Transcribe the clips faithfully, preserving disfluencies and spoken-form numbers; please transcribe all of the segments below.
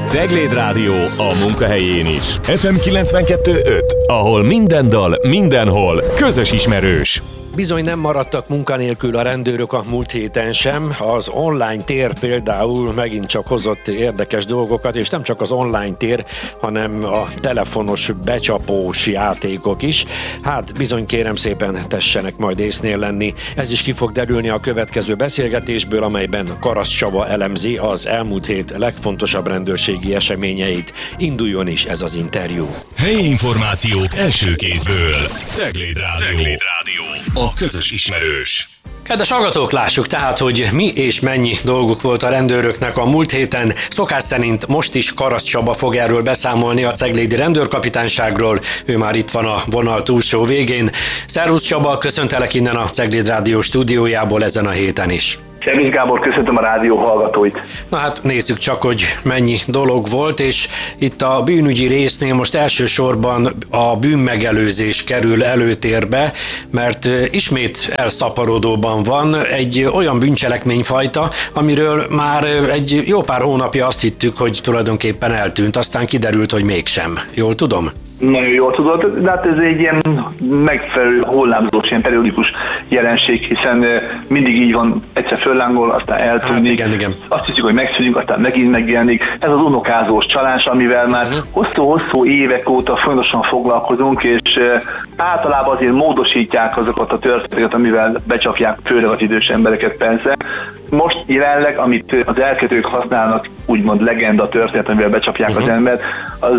Cegléd Rádió a munkahelyén is. ef em kilencvenkettő öt, ahol minden dal, mindenhol közös ismerős. Bizony nem maradtak munkanélkül a rendőrök a múlt héten sem. Az online tér például megint csak hozott érdekes dolgokat, és nem csak az online tér, hanem a telefonos becsapós játékok is. Hát bizony kérem szépen tessenek majd észnél lenni. Ez is ki fog derülni a következő beszélgetésből, amelyben Karasz Csaba elemzi az elmúlt hét legfontosabb rendőrségi eseményeit. Induljon is ez az interjú. Helyi információk első kézből. Cegléd Rádió. Cegléd Rádió. A közös ismerős. Kedves hallgatók, lássuk tehát, hogy mi és mennyi dolguk volt a rendőröknek a múlt héten. Szokás szerint most is Karasz Csaba fog erről beszámolni, a ceglédi rendőrkapitányságról. Ő már itt van a vonal túlsó végén. Szervusz Csaba, köszöntelek innen a Cegléd Rádió stúdiójából ezen a héten is. Szervusz Gábor, köszöntöm a rádió hallgatóit. Na hát nézzük csak, hogy mennyi dolog volt, és itt a bűnügyi résznél most elsősorban a bűnmegelőzés kerül előtérbe, mert ismét elszaporodóban van egy olyan bűncselekményfajta, amiről már egy jó pár hónapja azt hittük, hogy tulajdonképpen eltűnt, aztán kiderült, hogy mégsem. Jól tudom? Nagyon jól tudod, de hát ez egy ilyen megfelelő hullámzós, ilyen periódikus jelenség, hiszen mindig így van, egyszer föllángol, aztán eltűnik, hát igen, igen. Azt hiszük, hogy megszűnünk, aztán megint megjelenik. Ez az unokázós csalás, amivel már uh-huh. hosszú-hosszú évek óta folyamatosan foglalkozunk, és általában azért módosítják azokat a történeteket, amivel becsapják főleg az idős embereket persze. Most jelenleg, amit az elkövetők használnak, úgymond legenda történet, amivel becsapják uh-huh. az embert, az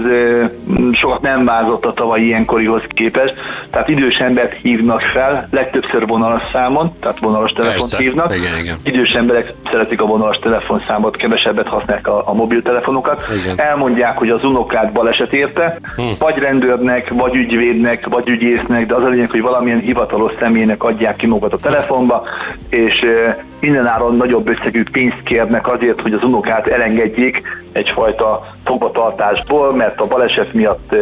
sokat nem változott a tavalyi ilyenkorihoz képest. Tehát idős embert hívnak fel, legtöbbször vonalas számon, tehát vonalas telefont hívnak. Igen, igen. Idős emberek szeretik a vonalas telefonszámot, kevesebbet használják a, a mobiltelefonokat. Igen. Elmondják, hogy az unokát baleset érte, hmm. vagy rendőrnek, vagy ügyvédnek, vagy ügyésznek, de az a lényeg, hogy valamilyen hivatalos személynek adják ki magukat a telefonba, és mindenáron nagyobb összegű pénzt kérnek azért, hogy az unokát elengedjék egyfajta fogvatartásból, mert a baleset miatt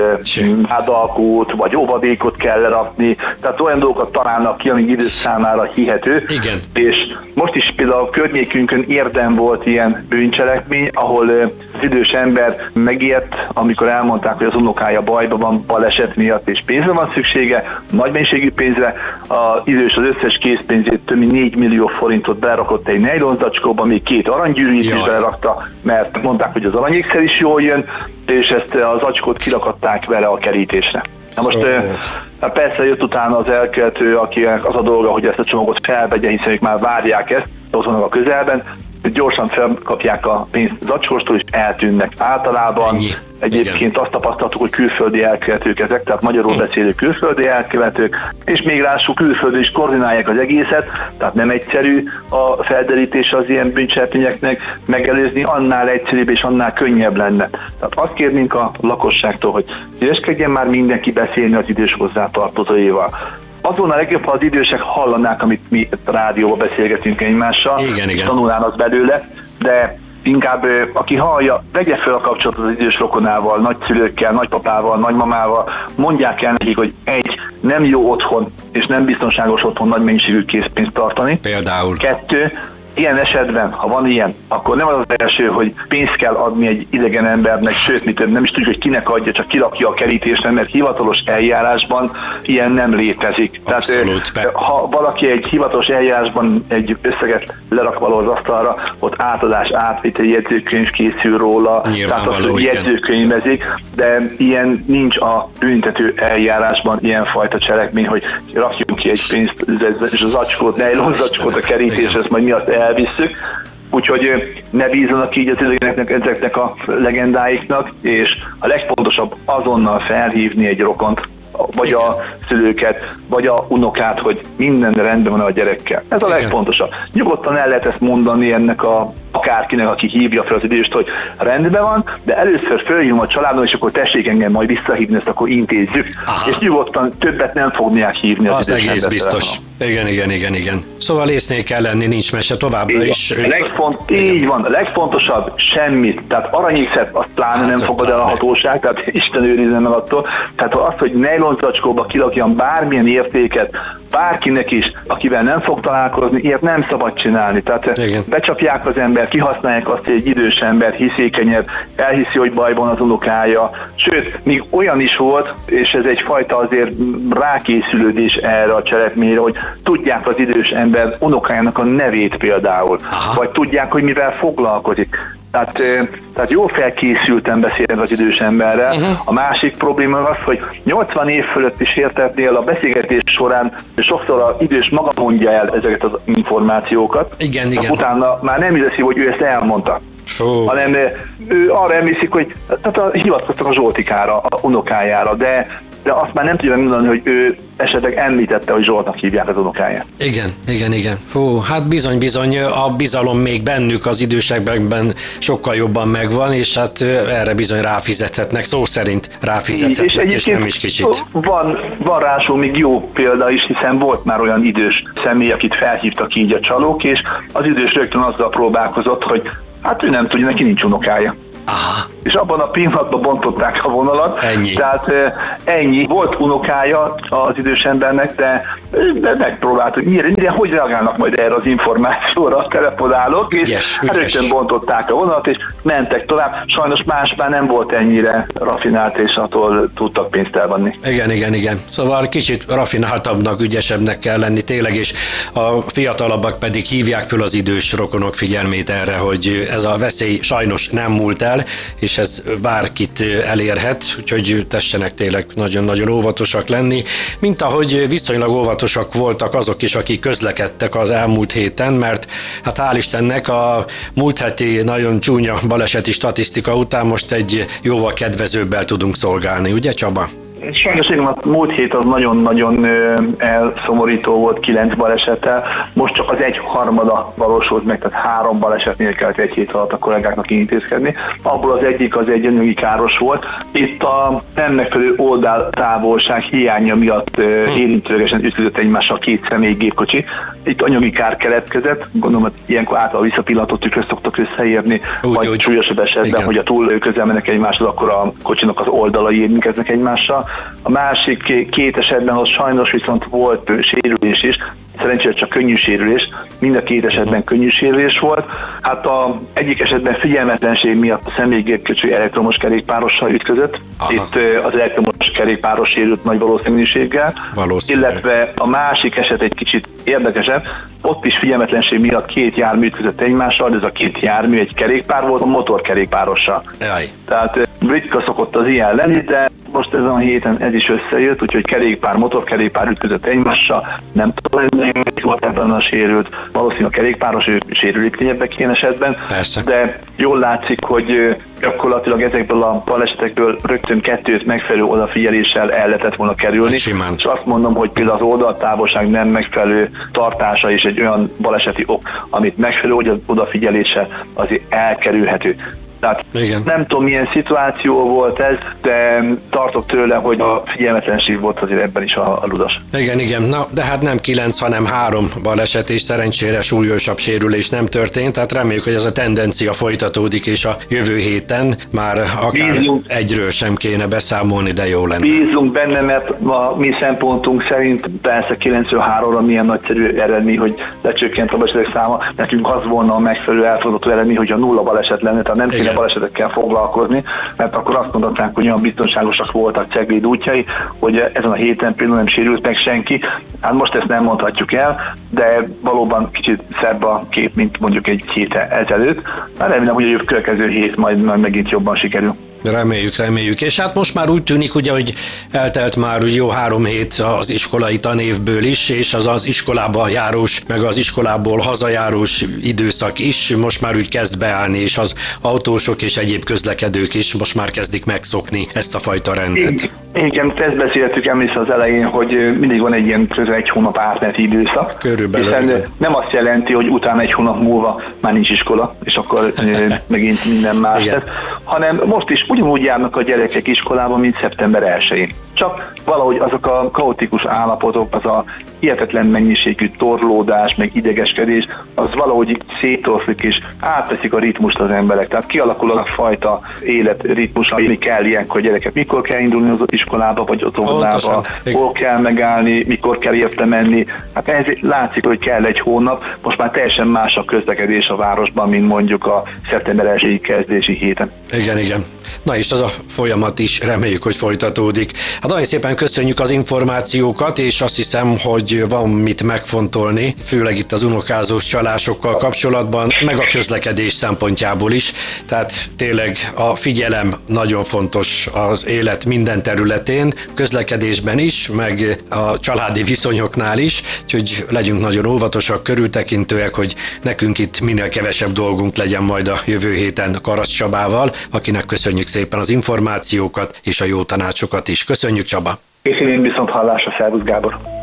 vádalkót vagy óvadékot kell lerakni, tehát olyan dolgokat találnak ki, amíg idő számára hihető. Igen. És most is például a környékünkön érdem volt ilyen bűncselekmény, ahol az idős ember megért, amikor elmondták, hogy az unokája bajban van baleset miatt, és pénzre van szüksége, nagy mennyiségű pénzre. Az idős az összes készpénzét, több mint négy millió forintot berakott egy nejlonzacskóba, még két aranygyűrűt is belerakta, mert mondták, hogy az aranyékszer is jól jön, és ezt az zacskót kirakadták vele a kerítésre. Na most szóval. Persze jött utána az elkövető, akinek az a dolga, hogy ezt a csomagot felvegye, hiszen ők már várják ezt, ott vannak a közelben, gyorsan felkapják a pénzt zacskóstól, és eltűnnek. Általában Ennyi. Egyébként Igen. azt tapasztaltuk, hogy külföldi elkövetők ezek, tehát magyarul hm. beszélő külföldi elkövetők, és még ráadásul külföldön is koordinálják az egészet, tehát nem egyszerű a felderítés az ilyen bűncselekményeknek, megelőzni annál egyszerűbb és annál könnyebb lenne. Tehát azt kérnénk a lakosságtól, hogy szíveskedjen már mindenki beszélni az idős hozzátartozóival. Az volna legjobb, ha az idősek hallanák, amit mi a rádióban beszélgetünk egymással, igen, igen. tanulnának belőle, de inkább aki hallja, vegye fel a kapcsolatot az idős rokonával, nagyszülőkkel, nagypapával, nagymamával, mondják el nekik, hogy egy, nem jó otthon, és nem biztonságos otthon nagy mennyiségű készpénzt tartani. Például. Kettő, ilyen esetben, ha van ilyen, akkor nem az az első, hogy pénzt kell adni egy idegen embernek, sőt, mi több, nem is tudjuk, hogy kinek adja, csak kirakja a kerítésre, mert hivatalos eljárásban ilyen nem létezik. Abszolút. Tehát ha valaki egy hivatalos eljárásban egy összeget lerak valahol az asztalra, ott átadás, átviteli jegyzőkönyv készül róla, tehát azt jegyzőkönyvezik, de ilyen nincs a büntető eljárásban ilyenfajta cselekmény, hogy rakjunk ki egy pénzt, és az zacskót, nejlon zacskót a kerítésre, ezt majd mi azt elvisszük. Úgyhogy ne bízzanak így az idegeneknek, ezeknek a legendáiknak, és a legfontosabb azonnal felhívni egy rokont, vagy Igen. a szülőket, vagy a unokát, hogy minden rendben van a gyerekkel. Ez a Igen. legfontosabb. Nyugodtan el lehet ezt mondani ennek a akárkinek, aki hívja fel az időst, hogy rendben van, de először fölhívom a családon, és akkor tessék engem majd visszahívni, ezt akkor intézzük. Aha. És nyugodtan többet nem fogják hívni az, az egész biztos. Igen, igen, igen, igen. Szóval észnél kell lenni, nincs mese továbbra is. A legfont, így van, a legfontosabb semmit. Tehát aranyékszert azt pláne hát, nem fogad el a hatóság, tehát Isten őrizzen meg attól. Tehát az, hogy nejlonzacskóba kilakjan bármilyen értéket, bárkinek is, akivel nem fog találkozni, ilyet nem szabad csinálni. Tehát igen. Becsapják az ember, kihasználják azt, hogy egy idős ember hiszékenyebb, elhiszi, hogy bajban az unokája. Sőt, még olyan is volt, és ez egyfajta azért rákészülődés erre a cselekményre, hogy tudják az idős ember unokájának a nevét például, aha, vagy tudják, hogy mivel foglalkozik. Tehát, tehát jól felkészülten beszélnek az idős emberrel. Uh-huh. A másik probléma az, hogy nyolcvan év fölött is értetnél a beszélgetés során sokszor az idős maga mondja el ezeket az információkat. Igen, igen. Utána már nem hiszi, hogy ő ezt elmondta. Fú. Hanem ő arra emlékszik, hogy tehát a, hivatkoztak a Zsoltikára, a unokájára, de de azt már nem tudja mondani, hogy ő esetleg említette, hogy Zsoltnak hívják az unokáját. Igen, igen, igen. Hú, hát bizony-bizony a bizalom még bennük az idősekben sokkal jobban megvan, és hát erre bizony ráfizethetnek, szó szerint ráfizethetnek, és, és nem is kicsit. Van, van rásul még jó példa is, hiszen volt már olyan idős személy, akit felhívtak így a csalók, és az idős rögtön azzal próbálkozott, hogy hát ő nem tudja, neki nincs unokája. Aha. És abban a pillanatban bontották a vonalat. Ennyi. Tehát ennyi. Volt unokája az idős embernek, de, de megpróbált, hogy mire, mire, hogy reagálnak majd erre az információra a telefonálók, és ügyes, hát ügyes. rögtön bontották a vonalat, és mentek tovább. Sajnos más már nem volt ennyire rafinált, és attól tudtak pénzt elvenni. Igen, igen, igen. Szóval kicsit rafináltabbnak, ügyesebbnek kell lenni tényleg, és a fiatalabbak pedig hívják föl az idős rokonok figyelmét erre, hogy ez a veszély sajnos nem múlt el, és ez bárkit elérhet, úgyhogy tessenek tényleg nagyon-nagyon óvatosak lenni, mint ahogy viszonylag óvatosak voltak azok is, akik közlekedtek az elmúlt héten, mert hát hál' Istennek a múlt heti nagyon csúnya baleseti statisztika után most egy jóval kedvezőbbel tudunk szolgálni, ugye Csaba? Sajnos igen, a múlt hét az nagyon-nagyon elszomorító volt kilenc balesettel, most csak az egy harmada valósult meg, tehát három balesetnél kellett egy hét alatt a kollégáknak intézkedni. Abból az egyik az egy anyagi káros volt. Itt a nem megfelelő oldaltávolság hiánya miatt érintőlegesen ütközött egymással két személygépkocsi. Itt anyagi kár keletkezett, gondolom, hogy ilyenkor általában visszapillantott tükröt szoktak összeérni, úgy, vagy úgy, súlyosabb esetben, igen, hogy a túl közel mennek egymáshoz, akkor a kocsinak az oldalai érintkeznek egymással. A másik két esetben az sajnos viszont volt sérülés is, szerencsére csak könnyű sérülés, mind a két esetben könnyű sérülés volt. Hát a egyik esetben figyelmetlenség miatt a személygépkocsi elektromos kerékpárossal ütközött. Aha. Itt az elektromos kerékpáros sérült nagy valószínűséggel, Valószínű. illetve a másik eset egy kicsit érdekesebb, ott is figyelmetlenség miatt két jármű ütközött egymással, de ez a két jármű egy kerékpár volt, a motorkerékpárossal. Jaj. Tehát ritka szokott az ilyen lenni, de most ezen a héten ez is összejött, úgyhogy kerékpár, motorkerékpár ütközött egymással, nem tudom, hogy volt ebben a sérült, valószínűleg a kerékpáros ő sérülékenyebbek ilyen esetben, persze, de jól látszik, hogy gyakorlatilag ezekből a balesetekből rögtön kettőt megfelelő odafigyeléssel el lehetett volna kerülni. És azt mondom, hogy például az oldaltávolság nem megfelelő tartása is egy olyan baleseti ok, amit megfelelő odafigyeléssel azért elkerülhető. Tehát igen, nem tudom, milyen szituáció volt ez, de tartok tőle, hogy a figyelmetlenség volt azért ebben is a, a ludas. Igen, igen, na, de hát nem kilenc, hanem három baleset, és szerencsére súlyosabb sérülés nem történt, tehát reméljük, hogy ez a tendencia folytatódik, és a jövő héten már akár Bízunk. egyről sem kéne beszámolni, de jó lenne. Bízunk benne, mert a mi szempontunk szerint persze kilencről háromra milyen nagyszerű eredmény, hogy lecsökkent a balesetek száma, nekünk az volna a megfelelő elfogadható eredmény, hogy a nulla baleset lenne, tehát nem kéne balesetekkel foglalkozni, mert akkor azt mondhatnánk, hogy olyan biztonságosak voltak Cegléd útjai, hogy ezen a héten például nem sérült meg senki. Hát most ezt nem mondhatjuk el, de valóban kicsit szebb a kép, mint mondjuk egy héttel ezelőtt. Már remélem, hogy a következő hét majd, majd megint jobban sikerül. Reméljük, reméljük. És hát most már úgy tűnik, ugye, hogy eltelt már jó három hét az iskolai tanévből is, és az az iskolába járós, meg az iskolából hazajárós időszak is most már úgy kezd beállni, és az autósok és egyéb közlekedők is most már kezdik megszokni ezt a fajta rendet. Igen, ezt beszéltük emlékszem az elején, hogy mindig van egy ilyen közel egy hónap átmeneti időszak. Körülbelül. Hiszen nem azt jelenti, hogy utána egy hónap múlva már nincs iskola, és akkor megint minden más lesz, hanem most is ugyanúgy járnak a gyerekek iskolába, mint szeptember elsején. Csak valahogy azok a kaotikus állapotok, az a hihetetlen mennyiségű torlódás, meg idegeskedés, az valahogy szétoszlik és átveszik a ritmust az emberek. Tehát kialakul az a fajta életritmus, ami kell ilyenkor gyerekek. Mikor kell indulni az iskolába, vagy az óvodába, hol kell megállni, mikor kell érte menni. Hát ez látszik, hogy kell egy hónap. Most már teljesen más a közlekedés a városban, mint mondjuk a szeptember elsői kezdési héten. Igen, igen. Na és az a folyamat is reméljük, hogy folytatódik. Hát nagyon szépen köszönjük az információkat, és azt hiszem, hogy van mit megfontolni, főleg itt az unokázós csalásokkal kapcsolatban, meg a közlekedés szempontjából is. Tehát tényleg a figyelem nagyon fontos az élet minden területén, közlekedésben is, meg a családi viszonyoknál is, úgyhogy legyünk nagyon óvatosak, körültekintőek, hogy nekünk itt minél kevesebb dolgunk legyen majd a jövő héten Karasz Csabával, akinek köszönjük szépen az információkat és a jó tanácsokat is. Köszönjük, Csaba! És én viszont hallásra, szervusz Gábor!